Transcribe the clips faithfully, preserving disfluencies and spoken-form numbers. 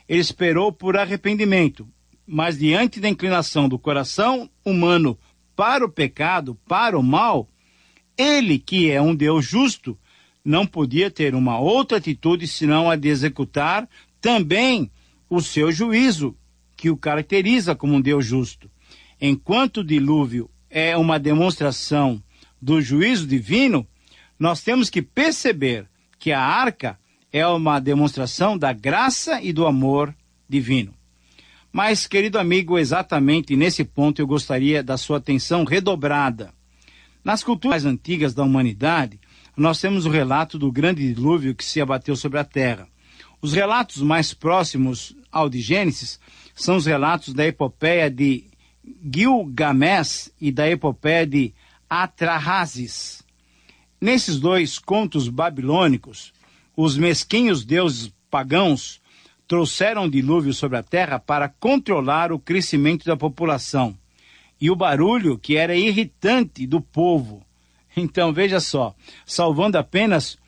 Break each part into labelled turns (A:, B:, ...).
A: ele esperou por arrependimento, mas diante da inclinação do coração humano para o pecado, para o mal, ele, que é um Deus justo, não podia ter uma outra atitude senão a de executar também o seu juízo, que o caracteriza como um Deus justo. Enquanto o dilúvio é uma demonstração do juízo divino, nós temos que perceber que a arca é uma demonstração da graça e do amor divino. Mas, querido amigo, exatamente nesse ponto eu gostaria da sua atenção redobrada. Nas culturas mais antigas da humanidade, nós temos o relato do grande dilúvio que se abateu sobre a terra. Os relatos mais próximos ao de Gênesis são os relatos da epopeia de Gilgamesh e da epopeia de Atrahasis. Nesses dois contos babilônicos, os mesquinhos deuses pagãos trouxeram o dilúvio sobre a terra para controlar o crescimento da população e o barulho que era irritante do povo. Então, veja só, salvando apenas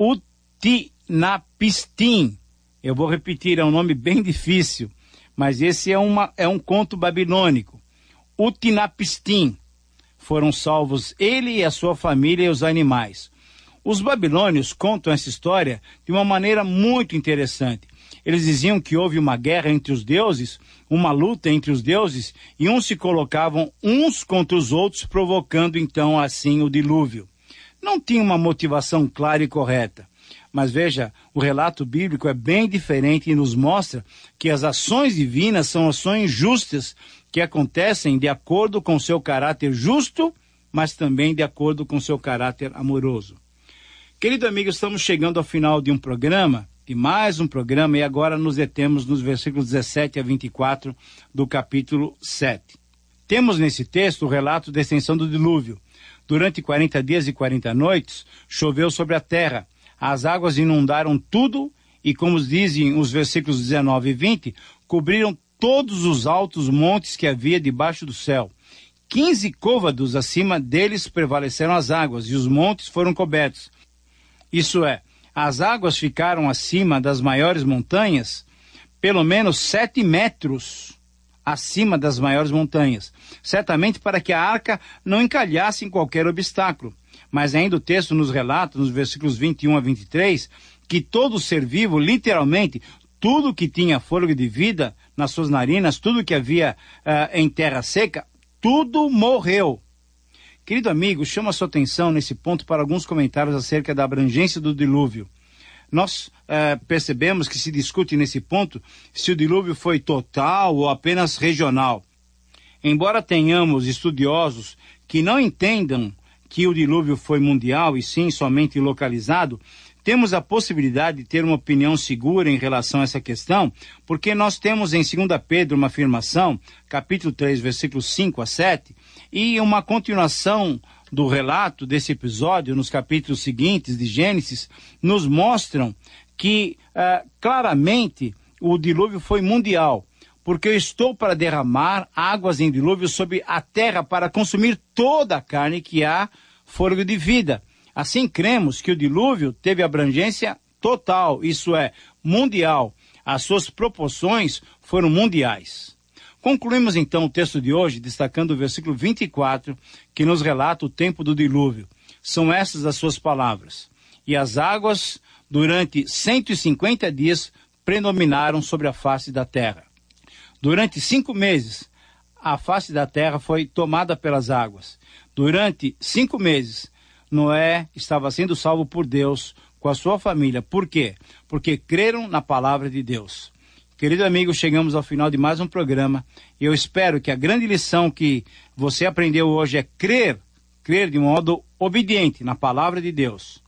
A: Utnapishtim. Eu vou repetir, é um nome bem difícil, mas esse é, uma, é um conto babilônico. Utnapishtim. Foram salvos ele e a sua família e os animais. Os babilônios contam essa história de uma maneira muito interessante. Eles diziam que houve uma guerra entre os deuses, uma luta entre os deuses, e uns se colocavam uns contra os outros, provocando então assim o dilúvio. Não tinha uma motivação clara e correta. Mas veja, o relato bíblico é bem diferente e nos mostra que as ações divinas são ações justas que acontecem de acordo com seu caráter justo, mas também de acordo com seu caráter amoroso. Querido amigo, estamos chegando ao final de um programa, de mais um programa, e agora nos detemos nos versículos dezessete a vinte e quatro do capítulo sete. Temos nesse texto o relato da extensão do dilúvio. Durante quarenta dias e quarenta noites, choveu sobre a terra. As águas inundaram tudo e, como dizem os versículos dezenove e vinte, cobriram todos os altos montes que havia debaixo do céu. Quinze côvados acima deles prevaleceram as águas e os montes foram cobertos. Isso é, as águas ficaram acima das maiores montanhas, pelo menos sete metros acima das maiores montanhas, certamente para que a arca não encalhasse em qualquer obstáculo. Mas ainda o texto nos relata, nos versículos vinte e um a vinte e três, que todo ser vivo, literalmente, tudo que tinha fôlego de vida nas suas narinas, tudo que havia uh, em terra seca, tudo morreu. Querido amigo, chamo a sua atenção nesse ponto para alguns comentários acerca da abrangência do dilúvio. Nós uh, percebemos que se discute nesse ponto se o dilúvio foi total ou apenas regional. Embora tenhamos estudiosos que não entendam que o dilúvio foi mundial e sim somente localizado, temos a possibilidade de ter uma opinião segura em relação a essa questão, porque nós temos em segunda Pedro uma afirmação, capítulo três, versículos cinco a sete, e uma continuação do relato desse episódio nos capítulos seguintes de Gênesis, nos mostram que uh, claramente o dilúvio foi mundial, porque eu estou para derramar águas em dilúvio sobre a terra para consumir toda a carne que há fôlego de vida. Assim cremos que o dilúvio teve abrangência total, isso é, mundial. As suas proporções foram mundiais. Concluímos então o texto de hoje destacando o versículo vinte e quatro, que nos relata o tempo do dilúvio. São essas as suas palavras. E as águas, durante cento e cinquenta dias, predominaram sobre a face da terra. Durante cinco meses, a face da terra foi tomada pelas águas. Durante cinco meses, Noé estava sendo salvo por Deus com a sua família. Por quê? Porque creram na palavra de Deus. Querido amigo, chegamos ao final de mais um programa e eu espero que a grande lição que você aprendeu hoje é crer, crer de modo obediente na palavra de Deus.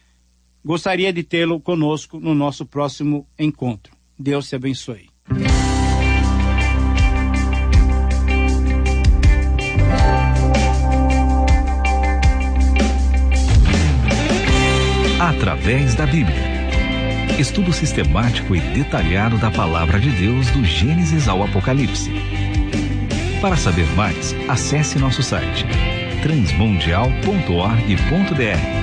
A: Gostaria de tê-lo conosco no nosso próximo encontro. Deus te abençoe.
B: Através da Bíblia. Estudo sistemático e detalhado da Palavra de Deus do Gênesis ao Apocalipse. Para saber mais, acesse nosso site transmundial ponto org ponto br.